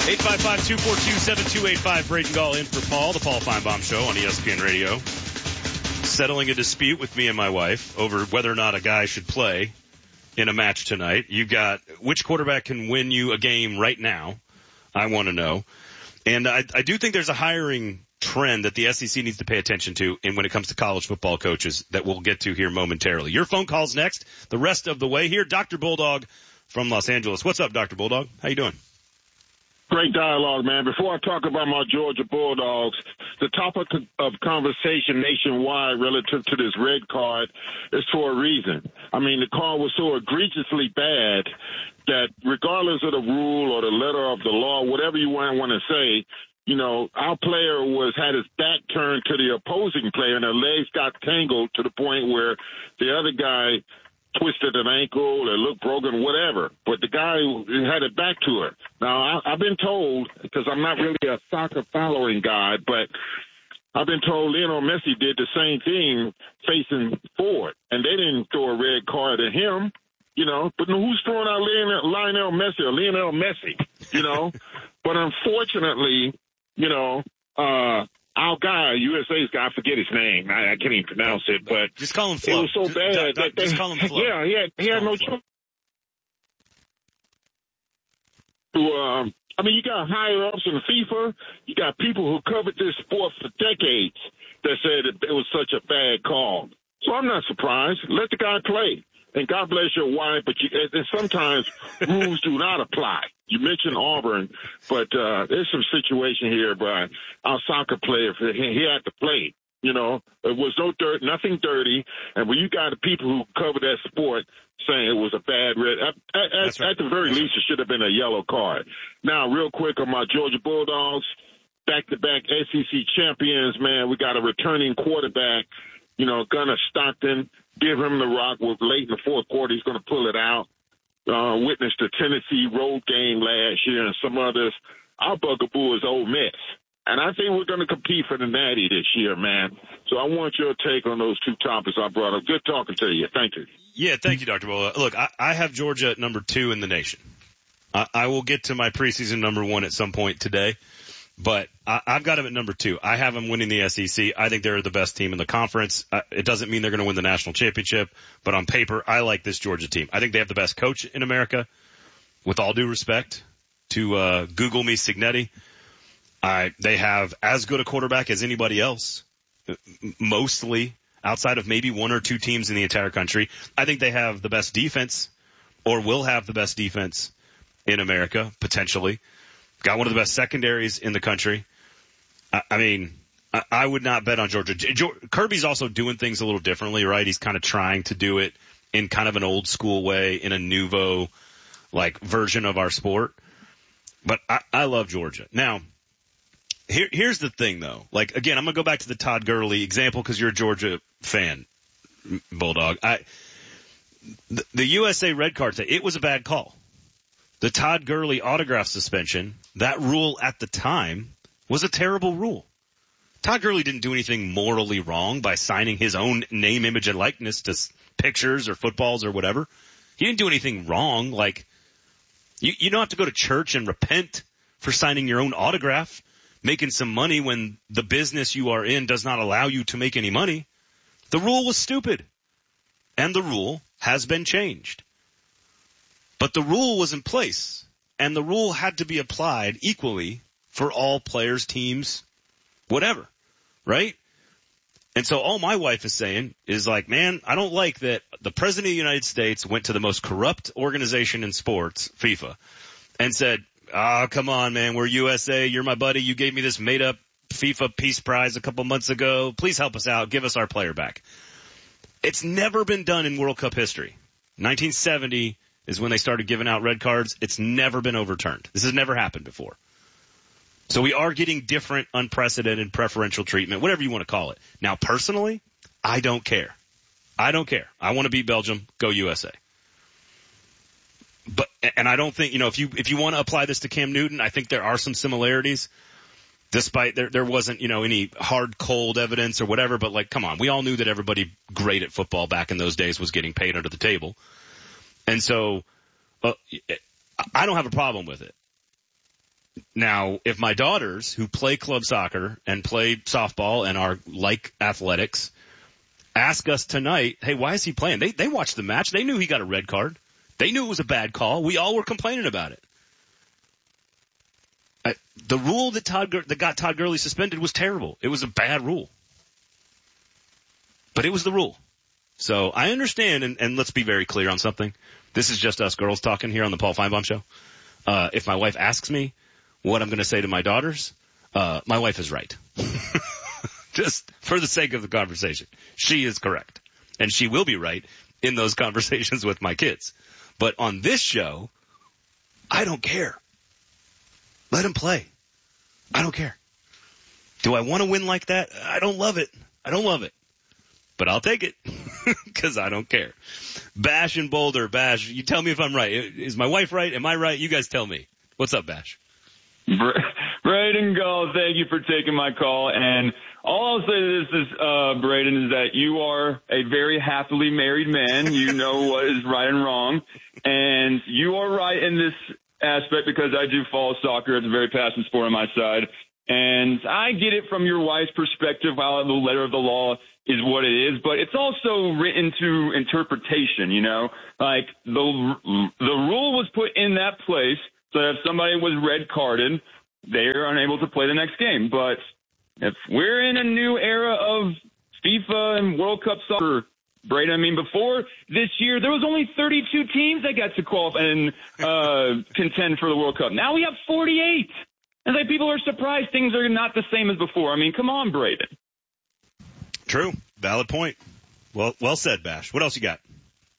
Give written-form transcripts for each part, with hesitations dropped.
855-242-7285. Braden Gall in for Paul, the Paul Feinbaum Show on ESPN Radio. Settling a dispute with me and my wife over whether or not a guy should play in a match tonight. You got which quarterback can win you a game right now, I want to know. And I do think there's a hiring trend that the SEC needs to pay attention to when it comes to college football coaches that we'll get to here momentarily. Your phone call's next. The rest of the way here, Dr. Bulldog from Los Angeles. What's up, Dr. Bulldog? How you doing? Great dialogue, man. Before I talk about my Georgia Bulldogs, the topic of conversation nationwide relative to this red card is for a reason. I mean, the call was so egregiously bad that regardless of the rule or the letter of the law, whatever you want to say, you know, our player had his back turned to the opposing player and their legs got tangled to the point where the other guy twisted an ankle or looked broken, whatever. But the guy had it back to her. Now, I've been told, because I'm not really a soccer following guy, but I've been told Lionel Messi did the same thing facing forward, and they didn't throw a red card at him, you know. But who's throwing out Lionel Messi or Lionel Messi, you know? But unfortunately, you know, our guy, USA's guy, I forget his name. I can't even pronounce it, but just call him Flo. It was so bad that just call him Flo. Yeah, he had no choice. I mean, you got higher ups in FIFA. You got people who covered this sport for decades that said it was such a bad call. So I'm not surprised. Let the guy play. And God bless your wife, but and sometimes rules do not apply. You mentioned Auburn, but there's some situation here by our soccer player. He had to play. You know, it was nothing dirty. And when you got the people who cover that sport saying it was a bad red, at the very least, it should have been a yellow card. Now, real quick on my Georgia Bulldogs, back-to-back SEC champions, man. We got a returning quarterback, you know, Gunnar Stockton. Give him the rock. Late in the fourth quarter, he's going to pull it out. Witnessed the Tennessee road game last year and some others. Our bugaboo is Ole Miss. And I think we're going to compete for the Natty this year, man. So I want your take on those two topics I brought up. Good talking to you. Thank you. Yeah, thank you, Dr. Bola. Look, I have Georgia at number 2 in the nation. I will get to my preseason number 1 at some point today. But I've got them at number 2. I have them winning the SEC. I think they're the best team in the conference. It doesn't mean they're going to win the national championship, but on paper, I like this Georgia team. I think they have the best coach in America, with all due respect to Google me Cignetti. They have as good a quarterback as anybody else, mostly outside of maybe one or two teams in the entire country. I think they have the best defense, or will have the best defense in America, potentially. Got one of the best secondaries in the country. I mean, I would not bet on Georgia. Kirby's also doing things a little differently, right? He's kind of trying to do it in kind of an old school way, in a nouveau, version of our sport. But I love Georgia. Now, here's the thing, though. Again, I'm going to go back to the Todd Gurley example because you're a Georgia fan, Bulldog. The USA red card, it was a bad call. The Todd Gurley autograph suspension, that rule at the time was a terrible rule. Todd Gurley didn't do anything morally wrong by signing his own name, image, and likeness to pictures or footballs or whatever. He didn't do anything wrong. You don't have to go to church and repent for signing your own autograph, making some money when the business you are in does not allow you to make any money. The rule was stupid, and the rule has been changed. But the rule was in place, and the rule had to be applied equally for all players, teams, whatever, right? And so all my wife is saying is man, I don't like that the President of the United States went to the most corrupt organization in sports, FIFA, and said, come on, man, we're USA, you're my buddy, you gave me this made-up FIFA Peace Prize a couple months ago, please help us out, give us our player back. It's never been done in World Cup history. 1970 is when they started giving out red cards. It's never been overturned. This has never happened before. So we are getting different, unprecedented, preferential treatment, whatever you want to call it. Now, personally, I don't care. I don't care. I want to beat Belgium. Go USA. And I don't think, if you want to apply this to Cam Newton, I think there are some similarities, despite there wasn't, any hard, cold evidence or whatever. But come on, we all knew that everybody great at football back in those days was getting paid under the table. And so, I don't have a problem with it. Now, if my daughters, who play club soccer and play softball and are like athletics, ask us tonight, hey, why is he playing? They watched the match. They knew he got a red card. They knew it was a bad call. We all were complaining about it. The rule that got Todd Gurley suspended was terrible. It was a bad rule. But it was the rule. So I understand, and let's be very clear on something. This is just us girls talking here on the Paul Feinbaum Show. If my wife asks me what I'm going to say to my daughters, my wife is right. Just for the sake of the conversation. She is correct. And she will be right in those conversations with my kids. But on this show, I don't care. Let him play. I don't care. Do I want to win like that? I don't love it. But I'll take it because I don't care. Bash in Boulder. Bash, you tell me if I'm right. Is my wife right? Am I right? You guys tell me. What's up, Bash? Braden Gall, thank you for taking my call. And all I'll say to this is, Braden, is that you are a very happily married man. You know what is right and wrong. And you are right in this aspect because I do follow soccer. It's a very passionate sport on my side. And I get it from your wife's perspective how the letter of the law is what it is, but it's also written to interpretation, you know? Like, the rule was put in that place so that if somebody was red carded, they're unable to play the next game. But if we're in a new era of FIFA and World Cup soccer, Braden, I mean, before this year, there was only 32 teams that got to qualify and contend for the World Cup. Now we have 48. And like people are surprised things are not the same as before. I mean, come on, Braden. True. Valid point. Well said, Bash. What else you got?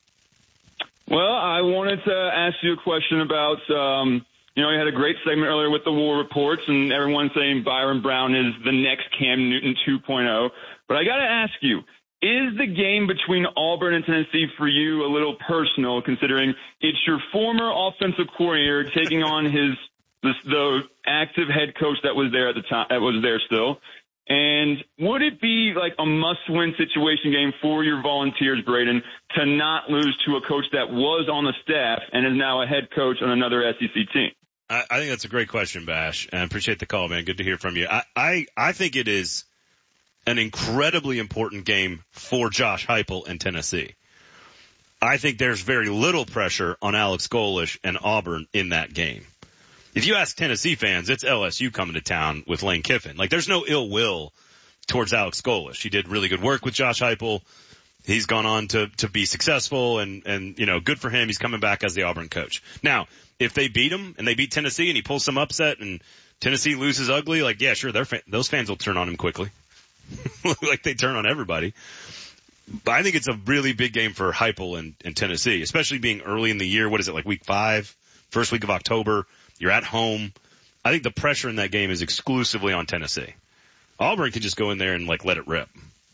Well, I wanted to ask you a question about, you had a great segment earlier with the war reports and everyone saying Byron Brown is the next Cam Newton 2.0. But I got to ask you, is the game between Auburn and Tennessee for you a little personal, considering it's your former offensive coordinator taking on the active head coach that was there at the time, that was there still? And would it be like a must-win situation game for your Volunteers, Braden, to not lose to a coach that was on the staff and is now a head coach on another SEC team? I think that's a great question, Bash, and I appreciate the call, man. Good to hear from you. I think it is an incredibly important game for Josh Heupel and Tennessee. I think there's very little pressure on Alex Golesh and Auburn in that game. If you ask Tennessee fans, it's LSU coming to town with Lane Kiffin. Like, there's no ill will towards Alex Golesh. He did really good work with Josh Heupel. He's gone on to be successful and, good for him. He's coming back as the Auburn coach. Now, if they beat him and they beat Tennessee and he pulls some upset and Tennessee loses ugly, like, yeah, sure, those fans will turn on him quickly. Like they turn on everybody. But I think it's a really big game for Heupel and Tennessee, especially being early in the year. What is it, like week 5, first week of October? You're at home. I think the pressure in that game is exclusively on Tennessee. Auburn can just go in there and like let it rip.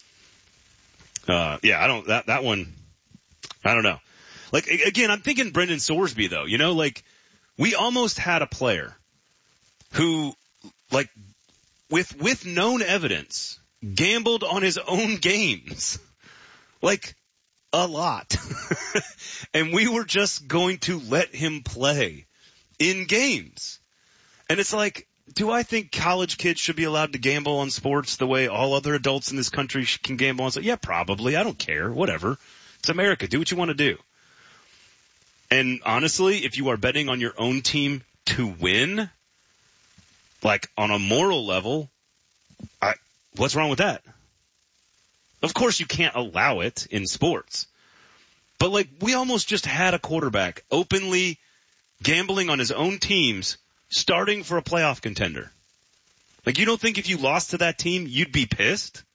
That one, I don't know. Like, again, I'm thinking Brendan Sorsby though, like we almost had a player who like with known evidence gambled on his own games. Like a lot. And we were just going to let him play in games. And it's like, do I think college kids should be allowed to gamble on sports the way all other adults in this country can gamble on? So, yeah, probably. I don't care. Whatever. It's America. Do what you want to do. And honestly, if you are betting on your own team to win, like on a moral level, what's wrong with that? Of course you can't allow it in sports. But like, we almost just had a quarterback openly gambling on his own teams, starting for a playoff contender. Like, you don't think if you lost to that team, you'd be pissed?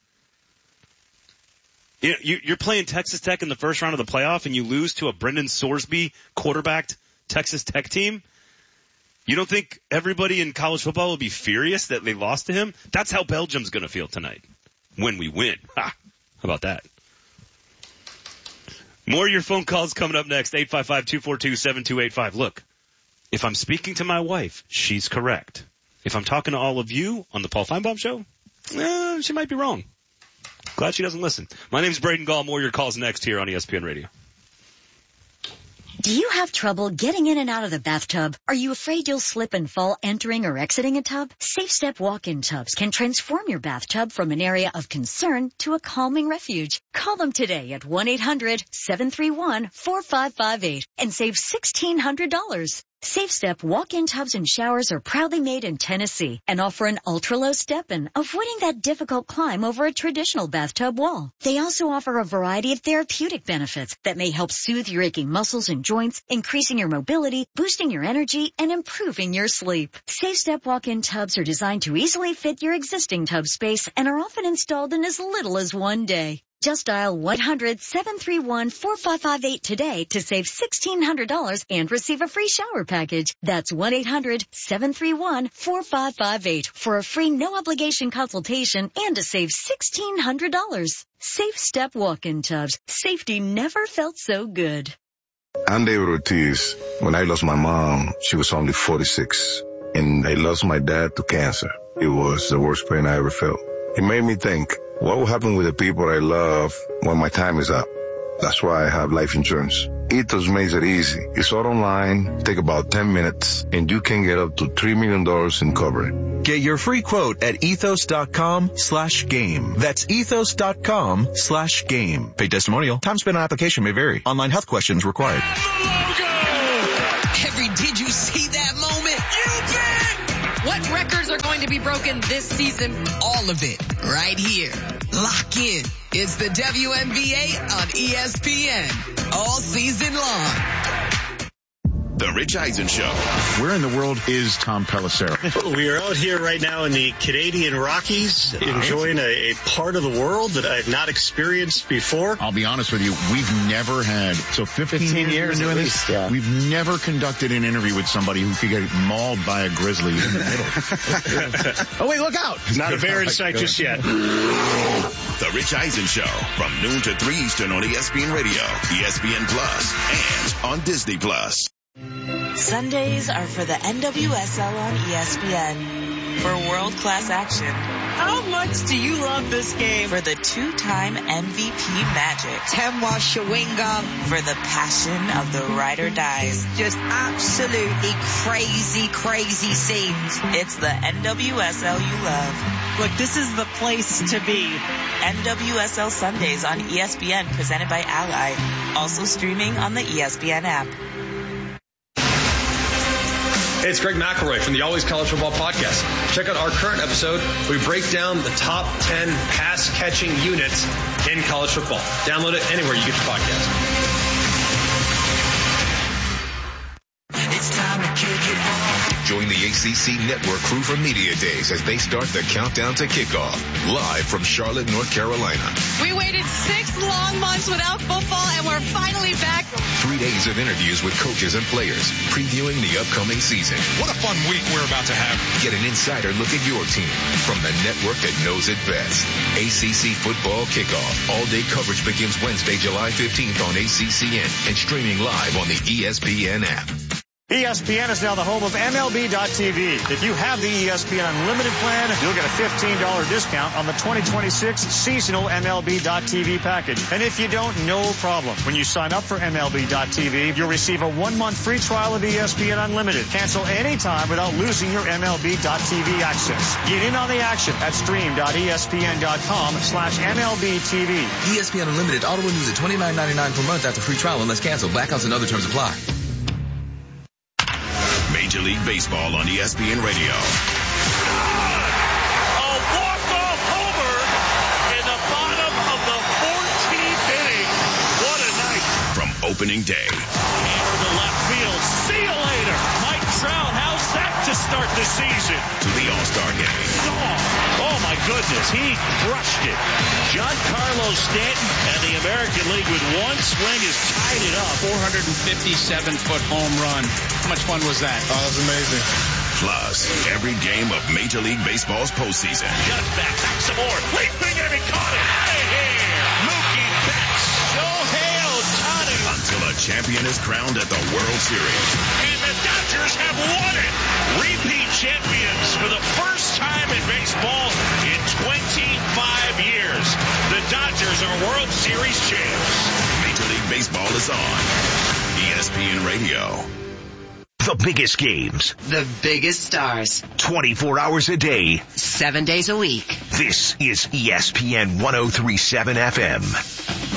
You're playing Texas Tech in the first round of the playoff and you lose to a Brendan Sorsby quarterbacked Texas Tech team? You don't think everybody in college football will be furious that they lost to him? That's how Belgium's going to feel tonight when we win. Ha! How about that? More of your phone calls coming up next, 855-242-7285. Look, if I'm speaking to my wife, she's correct. If I'm talking to all of you on the Paul Feinbaum Show, she might be wrong. Glad she doesn't listen. My name's Braden Gall. More of your calls next here on ESPN Radio. Do you have trouble getting in and out of the bathtub? Are you afraid you'll slip and fall entering or exiting a tub? Safe Step walk-in tubs can transform your bathtub from an area of concern to a calming refuge. Call them today at 1-800-731-4558 and save $1,600. Safe Step walk-in tubs and showers are proudly made in Tennessee and offer an ultra-low step-in, avoiding that difficult climb over a traditional bathtub wall. They also offer a variety of therapeutic benefits that may help soothe your aching muscles and joints, increasing your mobility, boosting your energy, and improving your sleep. Safe Step walk-in tubs are designed to easily fit your existing tub space and are often installed in as little as one day. Just dial 1-800-731-4558 today to save $1,600 and receive a free shower package. That's 1-800-731-4558 for a free no-obligation consultation and to save $1,600. Safe Step walk-in tubs. Safety never felt so good. I'm David Ortiz. When I lost my mom, she was only 46, and I lost my dad to cancer. It was the worst pain I ever felt. It made me think, what will happen with the people I love when my time is up? That's why I have life insurance. Ethos makes it easy. It's all online, take about 10 minutes, and you can get up to $3 million in coverage. Get your free quote at ethos.com/game. That's ethos.com/game. Paid testimonial. Time spent on application may vary. Online health questions required. Did you see that moment? You bet! What records are going to be broken this season? All of it right here. Lock in. It's the WNBA on ESPN all season long. The Rich Eisen Show. Where in the world is Tom Pelissero? We are out here right now in the Canadian Rockies, enjoying a part of the world that I've not experienced before. I'll be honest with you, we've never had, 15 years doing this. Yeah. We've never conducted an interview with somebody who could get mauled by a grizzly in the middle. Oh, wait, look out. Not a bear in sight just yet. The Rich Eisen Show from noon to 3 Eastern on ESPN Radio, ESPN Plus, and on Disney Plus. Sundays are for the NWSL on ESPN. For world-class action. How much do you love this game? For the two-time MVP Magic. Temwa Shawinga. For the passion of the ride or dies. Just absolutely crazy, crazy scenes. It's the NWSL you love. Look, this is the place to be. NWSL Sundays on ESPN presented by Ally. Also streaming on the ESPN app. Hey, it's Greg McElroy from the Always College Football Podcast. Check out our current episode where we break down the top 10 pass-catching units in college football. Download it anywhere you get your podcast. It's time to kick it off. Join the ACC Network crew for Media Days as they start the countdown to kickoff. Live from Charlotte, North Carolina. We waited 6 long months without football, and we're finally back. 3 days of interviews with coaches and players, previewing the upcoming season. What a fun week we're about to have. Get an insider look at your team from the network that knows it best. ACC Football Kickoff. All-day coverage begins Wednesday, July 15th on ACCN and streaming live on the ESPN app. ESPN is now the home of MLB.TV. If you have the ESPN Unlimited plan, you'll get a $15 discount on the 2026 seasonal MLB.TV package. And if you don't, no problem. When you sign up for MLB.TV, you'll receive a 1-month free trial of ESPN Unlimited. Cancel anytime without losing your MLB.TV access. Get in on the action at stream.espn.com/MLBTV. ESPN Unlimited auto renews at $29.99 per month after free trial unless canceled. Blackouts and other terms apply. Major League Baseball on ESPN Radio. A walk-off homer in the bottom of the 14th inning. What a night. From opening day. Hammer to left field. See you later. Mike Trout, how's that to start the season? To the All-Star game. Oh my goodness, he crushed it. Giancarlo Stanton and the American League with one swing has tied it up. 457-foot home run. How much fun was that? Oh, that was amazing. Plus, every game of Major League Baseball's postseason. Just back some more. Leaping and he caught it. Out of here. Mookie Betts. Shohei Ohtani. Until a champion is crowned at the World Series. And the Dodgers have won it. Repeat champions for the first time in baseball in 25 years. The Dodgers are World Series champs. Major League Baseball is on ESPN Radio. The biggest games. The biggest stars. 24 hours a day. 7 days a week. This is ESPN 103.7 FM.